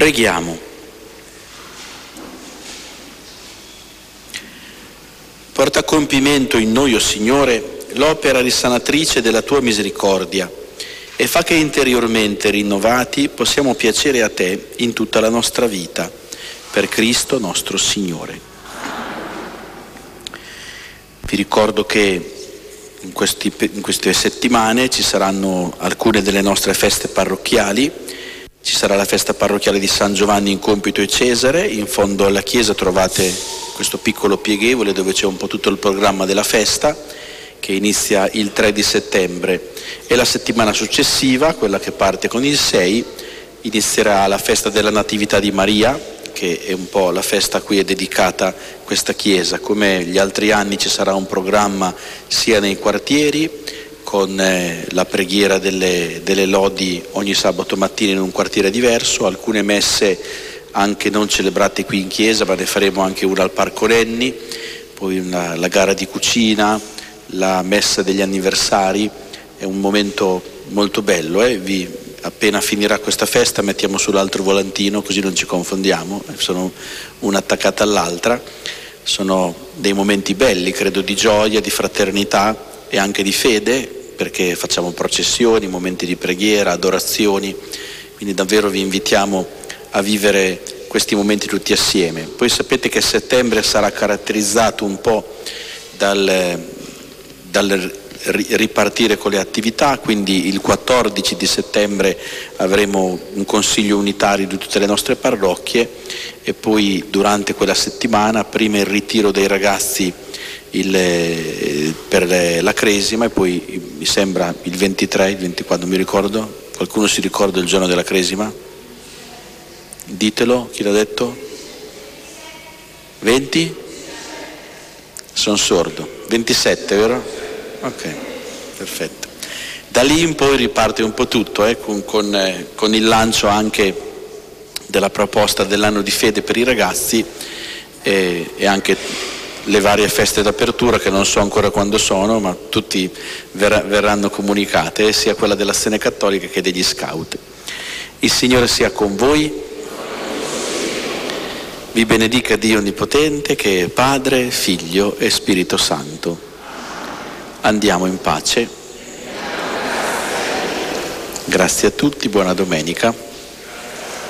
Preghiamo. Porta a compimento in noi, o Signore, l'opera risanatrice della Tua misericordia e fa che interiormente rinnovati possiamo piacere a Te in tutta la nostra vita, per Cristo nostro Signore. Vi ricordo che in queste settimane ci saranno alcune delle nostre feste parrocchiali. Ci sarà la festa parrocchiale di San Giovanni in Compito e Cesare. In fondo alla chiesa trovate questo piccolo pieghevole dove c'è un po' tutto il programma della festa, che inizia il 3 di settembre, e la settimana successiva, quella che parte con il 6, inizierà la festa della Natività di Maria, che è un po' la festa a cui è dedicata questa chiesa. Come gli altri anni ci sarà un programma sia nei quartieri, con la preghiera delle lodi ogni sabato mattina in un quartiere diverso, alcune messe anche non celebrate qui in chiesa, ma ne faremo anche una al Parco Nenni, poi la gara di cucina, la messa degli anniversari. È un momento molto bello, appena finirà questa festa mettiamo sull'altro volantino così non ci confondiamo, sono una attaccata all'altra. Sono dei momenti belli, credo, di gioia, di fraternità e anche di fede, perché facciamo processioni, momenti di preghiera, adorazioni, quindi davvero vi invitiamo a vivere questi momenti tutti assieme. Poi sapete che settembre sarà caratterizzato un po' dal ripartire con le attività, quindi il 14 di settembre avremo un consiglio unitario di tutte le nostre parrocchie e poi durante quella settimana prima il ritiro dei ragazzi per la Cresima e poi mi sembra il 23, il 24, non mi ricordo. Qualcuno si ricorda il giorno della Cresima? Ditelo, chi l'ha detto? 20? Sono sordo. 27, vero? Ok, perfetto. Da lì in poi riparte un po' tutto, con il lancio anche della proposta dell'anno di fede per i ragazzi e anche le varie feste d'apertura che non so ancora quando sono, ma tutti verranno comunicate, sia quella dell'Azione Cattolica che degli Scout. Il Signore sia con voi, vi benedica Dio Onnipotente, che è Padre, Figlio e Spirito Santo. Andiamo in pace. Grazie a tutti, buona domenica.